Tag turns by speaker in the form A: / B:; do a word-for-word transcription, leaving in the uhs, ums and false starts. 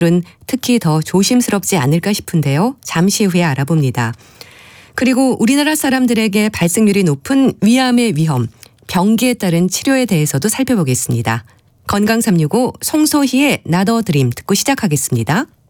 A: 은 특히 더 조심스럽지 않을까 싶은데요. 잠시 후에 알아봅니다. 그리고 우리나라 사람들에게 발생률이 높은 위암의 위험, 병기에 따른 치료에 대해서도 살펴보겠습니다. 건강 삼육오 송소희의 나더 드림 듣고 시작하겠습니다.